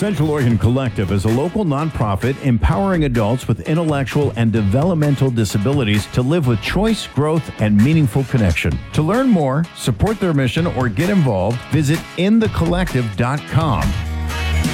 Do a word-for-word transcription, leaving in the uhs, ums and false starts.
Central Oregon Collective is a local nonprofit empowering adults with intellectual and developmental disabilities to live with choice, growth, and meaningful connection. To learn more, support their mission, or get involved, visit in the collective dot com.